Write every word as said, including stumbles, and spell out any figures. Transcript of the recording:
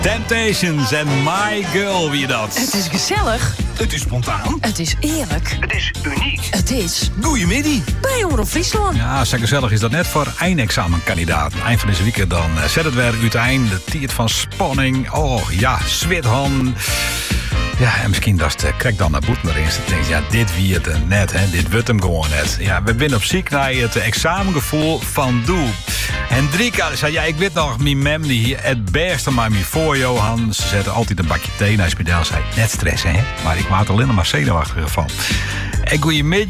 Temptations en My Girl, wie dat? Het is gezellig. Het is spontaan. Het is eerlijk. Het is uniek. Het is... Goeiemiddag. Bij Omroep Friesland. Ja, zo gezellig is dat net voor eindexamenkandidaat. Eind van deze week dan uh, zet het weer uiteen. De tijd van spanning. Oh ja, zwithand. Ja, en misschien dat het krijg dan naar boet naar eens. Dan denk je, ja, dit wie het net, hè. Dit wordt hem gewoon net. Ja, we zijn op ziek naar het examengevoel van doel. En drie keer zei, ja, ik weet nog, mijn mem die hier het beste maar me voor Johan. Ze zetten altijd een bakje thee naar Spidel. Zei, net stressen, hè. Maar ik was alleen nog maar zenuwachtig van. En goeiemiddag.